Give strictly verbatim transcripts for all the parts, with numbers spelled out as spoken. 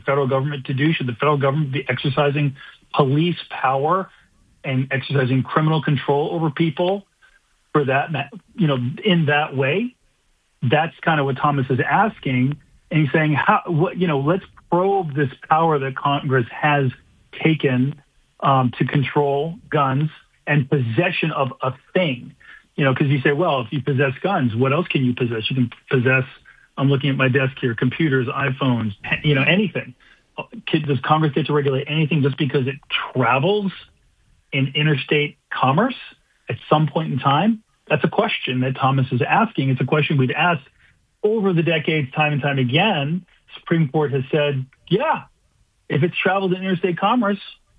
federal government to do? Should the federal government be exercising police power and exercising criminal control over people for that, you know, in that way? That's kind of what Thomas is asking. And he's saying, how, what, you know, let's probe this power that Congress has taken um, to control guns and possession of a thing. You know, because you say, well, if you possess guns, what else can you possess? You can possess, I'm looking at my desk here, computers, iPhones, you know, anything. Does Congress get to regulate anything just because it travels in interstate commerce at some point in time? That's a question that Thomas is asking. It's a question we've asked over the decades, time and time again. Supreme Court has said, yeah, if it's traveled in interstate commerce,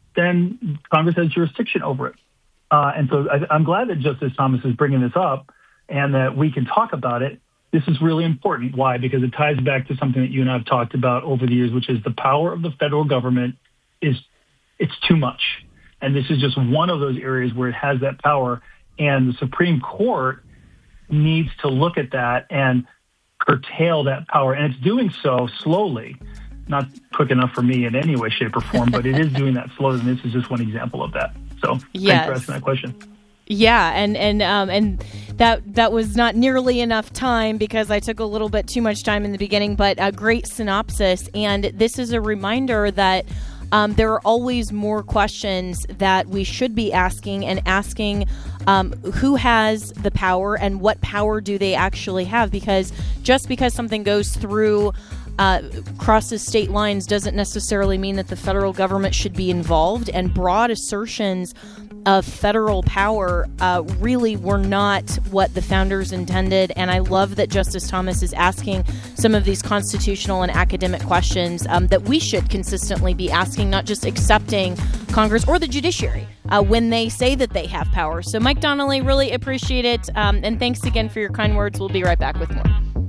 then Congress has jurisdiction over it. Uh, and so I, I'm glad that Justice Thomas is bringing this up and that we can talk about it. This is really important. Why? Because it ties back to something that you and I have talked about over the years, which is the power of the federal government is it's too much. And this is just one of those areas where it has that power. And the Supreme Court needs to look at that and curtail that power. And it's doing so slowly, not quick enough for me in any way, shape, or form, but it is doing that slowly. And this is just one example of that. So yes. Thanks for asking that question. Yeah, and and um, and that that was not nearly enough time because I took a little bit too much time in the beginning, but a great synopsis. And this is a reminder that um, there are always more questions that we should be asking and asking um, who has the power and what power do they actually have? Because just because something goes through Uh, crosses state lines doesn't necessarily mean that the federal government should be involved, and broad assertions of federal power uh, really were not what the founders intended. And I love that Justice Thomas is asking some of these constitutional and academic questions um, that we should consistently be asking, not just accepting Congress or the judiciary uh, when they say that they have power. So Mike Donnelly, really appreciate it. Um, and thanks again for your kind words. We'll be right back with more.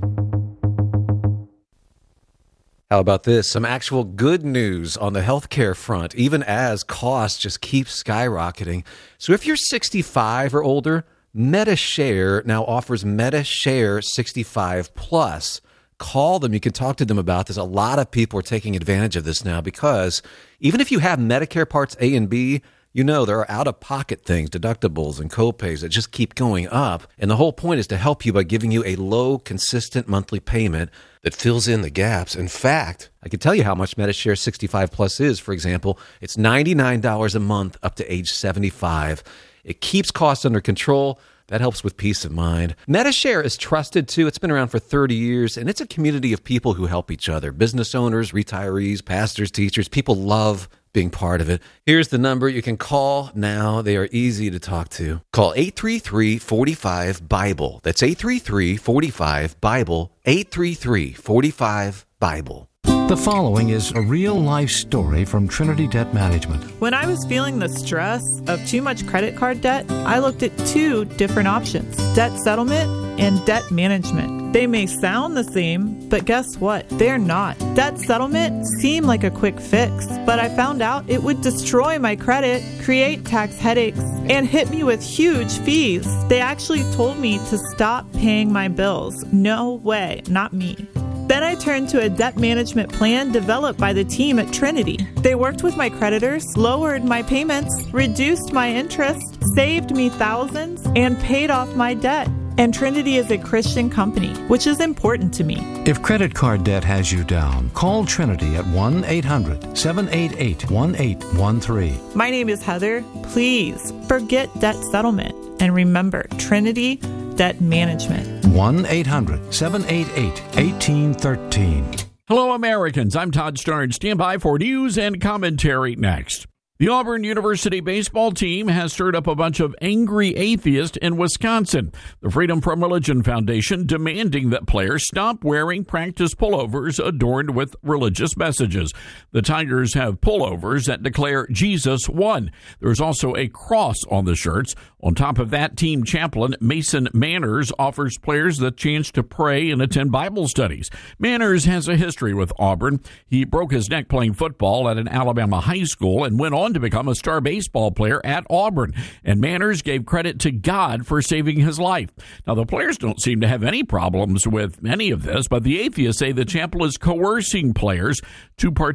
How about this? Some actual good news on the healthcare front, even as costs just keep skyrocketing. So if you're sixty-five or older, MediShare now offers MediShare sixty-five plus. Call them. You can talk to them about this. A lot of people are taking advantage of this now because even if you have Medicare Parts A and B, you know there are out-of-pocket things, deductibles and copays that just keep going up. And the whole point is to help you by giving you a low, consistent monthly payment that fills in the gaps. In fact, I can tell you how much MediShare sixty-five plus is. For example, it's ninety-nine dollars a month up to age seventy-five. It keeps costs under control. That helps with peace of mind. MediShare is trusted, too. It's been around for thirty years, and it's a community of people who help each other. Business owners, retirees, pastors, teachers. People love being part of it. Here's the number you can call now. They are easy to talk to. Call eight three three, four five, BIBLE. That's eight three three, four five, BIBLE. eight three three, four five, BIBLE. The following is a real-life story from Trinity Debt Management. When I was feeling the stress of too much credit card debt, I looked at two different options, debt settlement and debt management. They may sound the same, but guess what? They're not. Debt settlement seemed like a quick fix, but I found out it would destroy my credit, create tax headaches, and hit me with huge fees. They actually told me to stop paying my bills. No way, not me. Then I turned to a debt management plan developed by the team at Trinity. They worked with my creditors, lowered my payments, reduced my interest, saved me thousands, and paid off my debt. And Trinity is a Christian company, which is important to me. If credit card debt has you down, call Trinity at one eight hundred, seven eight eight, one eight one three. My name is Heather. Please forget debt settlement and remember Trinity Debt Management. one eight hundred, seven eight eight, one eight one three. Hello, Americans. I'm Todd Starnes. Stand by for news and commentary next. The Auburn University baseball team has stirred up a bunch of angry atheists in Wisconsin. The Freedom from Religion Foundation demanding that players stop wearing practice pullovers adorned with religious messages. The Tigers have pullovers that declare Jesus won. There's also a cross on the shirts. On top of that, team chaplain Mason Manners offers players the chance to pray and attend Bible studies. Manners has a history with Auburn. He broke his neck playing football at an Alabama high school and went on to become a star baseball player at Auburn. And Manners gave credit to God for saving his life. Now, the players don't seem to have any problems with any of this, but the atheists say the chaplain is coercing players to participate